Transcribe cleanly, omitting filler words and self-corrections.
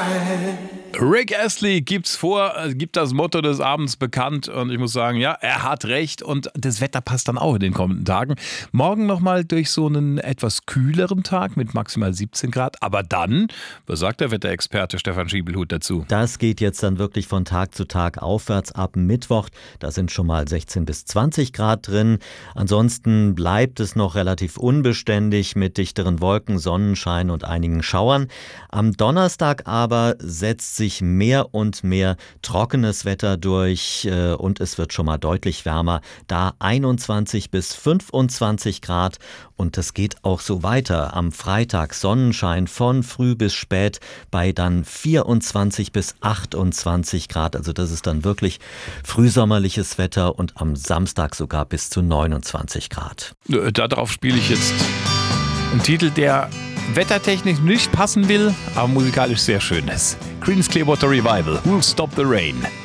Rick Astley gibt das Motto des Abends bekannt und ich muss sagen, ja, er hat recht und das Wetter passt dann auch in den kommenden Tagen. Morgen nochmal durch so einen etwas kühleren Tag mit maximal 17 Grad, aber dann, was sagt der Wetterexperte Stefan Schiebelhut dazu? Das geht jetzt dann wirklich von Tag zu Tag aufwärts ab Mittwoch. Da sind schon mal 16 bis 20 Grad drin. Ansonsten bleibt es noch relativ unbeständig mit dichteren Wolken, Sonnenschein und einigen Schauern. Am Donnerstag aber setzt sich mehr und mehr trockenes Wetter durch und es wird schon mal deutlich wärmer. Da 21 bis 25 Grad und das geht auch so weiter. Am Freitag Sonnenschein von früh bis spät bei dann 24 bis 28 Grad. Also das ist dann wirklich frühsommerliches Wetter und am Samstag sogar bis zu 29 Grad. Darauf spiele ich jetzt einen Titel, der wettertechnisch nicht passen will, aber musikalisch sehr schön ist. Creedence Clearwater Revival, Who'll Stop the Rain.